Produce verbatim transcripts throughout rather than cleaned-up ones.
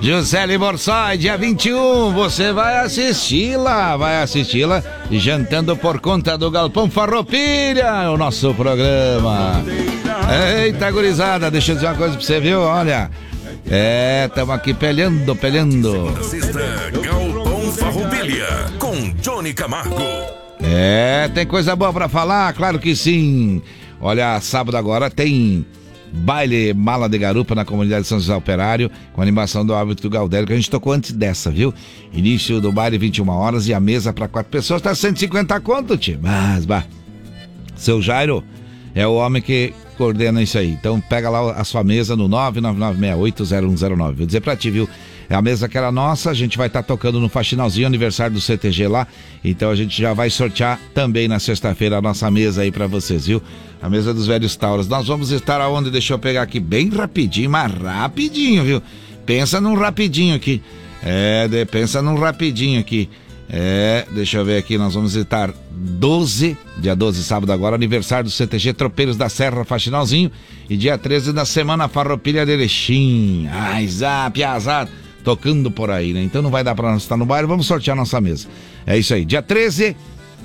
Juscelia Borsoi, dia vinte e um, você vai assisti-la, vai assisti-la jantando por conta do Galpão Farroupilha, o nosso programa. Eita, gurizada, deixa eu dizer uma coisa pra você, viu? Olha, é, estamos aqui pelhando, pelhando. Assista Galpão Farroupilha com Johnny Camargo. É, tem coisa boa pra falar, claro que sim. Olha, sábado agora tem baile Mala de Garupa na comunidade de São José Operário, com animação do Álvaro do Galdério, que a gente tocou antes dessa, viu? Início do baile vinte e uma horas e a mesa para quatro pessoas tá cento e cinquenta conto, tio. Mas, bah, seu Jairo é o homem que coordena isso aí. Então pega lá a sua mesa no nove nove nove seis oito zero um zero nove. Vou dizer pra ti, viu? É a mesa que era nossa, a gente vai estar tá tocando no Faxinalzinho, aniversário do C T G lá. Então a gente já vai sortear também na sexta-feira a nossa mesa aí pra vocês, viu? A mesa dos velhos Tauros. Nós vamos estar aonde? Deixa eu pegar aqui bem rapidinho, mas rapidinho, viu? Pensa num rapidinho aqui. É, de, pensa num rapidinho aqui. É, deixa eu ver aqui, nós vamos estar doze, dia doze, sábado agora, aniversário do C T G Tropeiros da Serra, Faxinalzinho. E dia treze da semana Farroupilha de Erechim. Ai, zap, azar, tocando por aí, né? Então não vai dar pra nós estar no baile, vamos sortear nossa mesa. É isso aí, dia treze,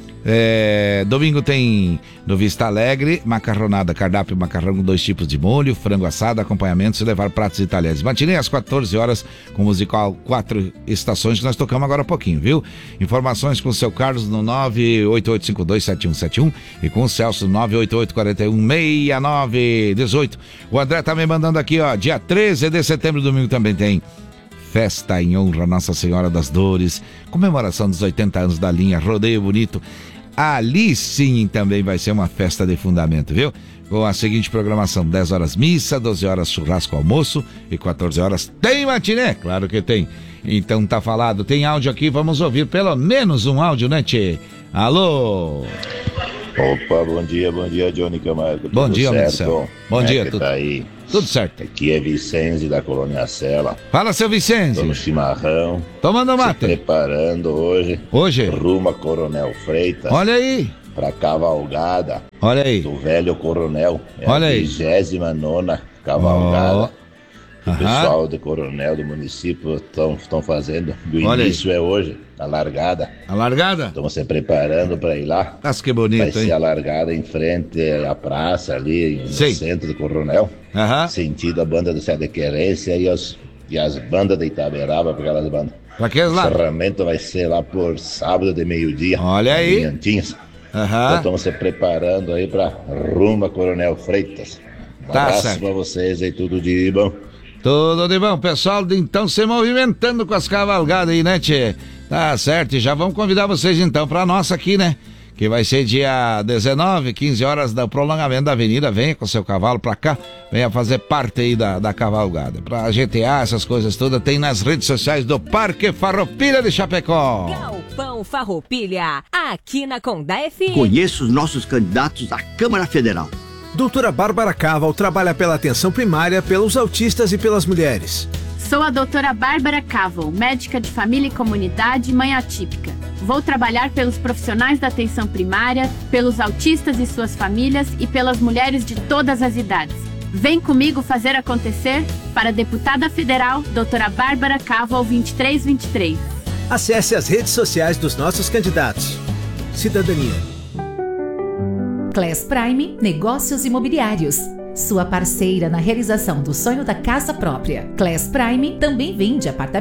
é, domingo tem no Vista Alegre, macarronada, cardápio, macarrão com dois tipos de molho, frango assado, acompanhamentos e levar pratos italianos. Matinê às quatorze horas, com o musical Quatro Estações, que nós tocamos agora há pouquinho, viu? Informações com o seu Carlos no nove oito oito cinco dois sete um sete um e com o Celso no nove oito oito quatro um seis nove um oito. O André tá me mandando aqui, ó, dia treze de setembro, domingo também tem festa em honra a Nossa Senhora das Dores, comemoração dos oitenta anos da linha Rodeio Bonito. Ali sim também vai ser uma festa de fundamento, viu? Com a seguinte programação: dez horas missa, doze horas churrasco almoço e quatorze horas tem matiné? Claro que tem. Então tá falado, tem áudio aqui, vamos ouvir pelo menos um áudio, né, tchê? Alô? Opa, bom dia, bom dia, Johnny Camargo. Bom Tudo dia, certo? Marcelo. Bom é dia, que tudo, tá aí? Tudo certo. Aqui é Vicente da Colônia Sela. Fala, seu Vicente. Tô no chimarrão. Tomando mate. Se preparando hoje. Hoje? Rumo a Coronel Freitas. Olha aí. Pra cavalgada. Olha aí. Do velho Coronel. É Olha a aí. vigésima nona cavalgada. Oh. O Aham. pessoal de Coronel do município estão fazendo. O Olha início aí. É hoje, a largada. A largada? Estamos se preparando para ir lá. Nossa, que bonito, Vai hein? ser a largada em frente à praça ali, no Sim. centro de Coronel. Aham. Sentido a banda do Cé de Querência e as, e as bandas de Itaberaba, por aquelas bandas. Pra que O lá? encerramento vai ser lá por sábado de meio-dia. Olha aí. Em Antinhas. Então Aham. estamos se preparando aí para rumo a Coronel Freitas. Um Tá abraço certo. pra vocês aí, tudo de bom. Tudo de bom, pessoal, então se movimentando com as cavalgadas aí, né, tchê? Tá certo, e já vamos convidar vocês então pra nossa aqui, né? Que vai ser dia dezenove, quinze horas do prolongamento da avenida. Venha com seu cavalo pra cá, venha fazer parte aí da, da cavalgada. Pra G T A, essas coisas todas, tem nas redes sociais do Parque Farroupilha de Chapecó. Galpão Farroupilha, aqui na Condá F M. Conheça os nossos candidatos à Câmara Federal. Doutora Bárbara Caval trabalha pela atenção primária, pelos autistas e pelas mulheres. Sou a doutora Bárbara Caval, médica de família e comunidade, mãe atípica. Vou trabalhar pelos profissionais da atenção primária, pelos autistas e suas famílias e pelas mulheres de todas as idades. Vem comigo fazer acontecer para a deputada federal, doutora Bárbara Caval vinte e três vinte e três. Acesse as redes sociais dos nossos candidatos. Cidadania. Class Prime Negócios Imobiliários. Sua parceira na realização do sonho da casa própria. Class Prime também vende apartamentos